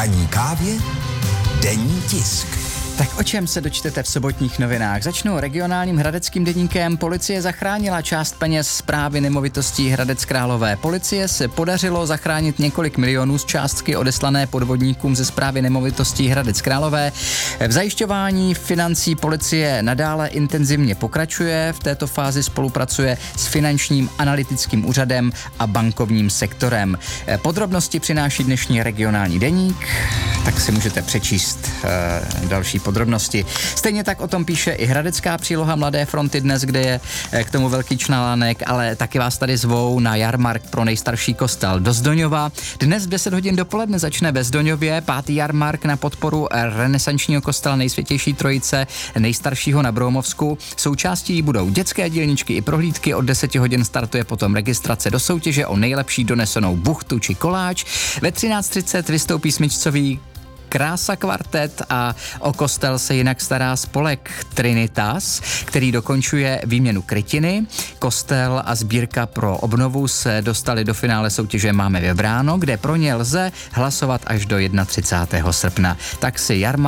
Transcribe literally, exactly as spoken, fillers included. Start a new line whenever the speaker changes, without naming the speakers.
ranní kávě denní tisk.
Tak o čem se dočtete v sobotních novinách? Začnu regionálním hradeckým deníkem. Policie zachránila část peněz Správy nemovitostí Hradec Králové. Policie se podařilo zachránit několik milionů z částky odeslané podvodníkům ze Správy nemovitostí Hradec Králové. V zajišťování financí policie nadále intenzivně pokračuje. V této fázi spolupracuje s finančním analytickým úřadem a bankovním sektorem. Podrobnosti přináší dnešní regionální deník, tak si můžete přečíst uh, další podrobnosti. Stejně tak o tom píše i hradecká příloha Mladé fronty dnes, kde je k tomu velký článek, ale taky vás tady zvou na jarmark pro nejstarší kostel do Zdoňova. Dnes v deset hodin dopoledne začne ve Zdoňově pátý jarmark na podporu renesančního kostela Nejsvětější Trojice, nejstaršího na Broumovsku. Součástí budou dětské dílničky i prohlídky. Od deseti hodin startuje potom registrace do soutěže o nejlepší donesenou buchtu či koláč. Ve třináct třicet vystoupí smyčcový Krása kvartet a o kostel se jinak stará spolek Trinitas, který dokončuje výměnu krytiny. Kostel a sbírka pro obnovu se dostali do finále soutěže Máme vybráno, kde pro ně lze hlasovat až do třicátého prvního srpna. Tak si jarmark